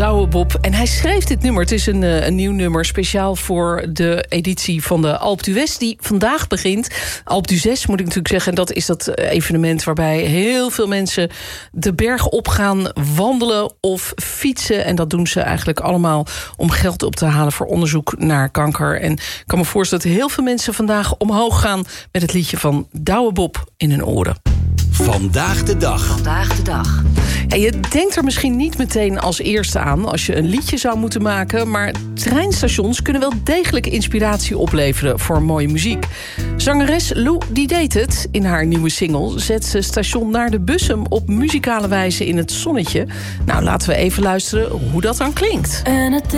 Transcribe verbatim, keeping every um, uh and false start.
Douwe Bob. En hij schreef dit nummer. Het is een, een nieuw nummer, speciaal voor de editie van de Alpe d'Huez... die vandaag begint. Alpe d'Huez moet ik natuurlijk zeggen. En dat is dat evenement waarbij heel veel mensen de berg op gaan wandelen of fietsen. En dat doen ze eigenlijk allemaal om geld op te halen voor onderzoek naar kanker. En ik kan me voorstellen dat heel veel mensen vandaag omhoog gaan met het liedje van Douwe Bob in hun oren. Vandaag de dag. Vandaag de dag. Ja, je denkt er misschien niet meteen als eerste aan als je een liedje zou moeten maken, maar treinstations kunnen wel degelijk inspiratie opleveren voor mooie muziek. Zangeres Lou die deed het. In haar nieuwe single zet ze station Naar de Bussum op muzikale wijze in het zonnetje. Nou, laten we even luisteren hoe dat dan klinkt. En het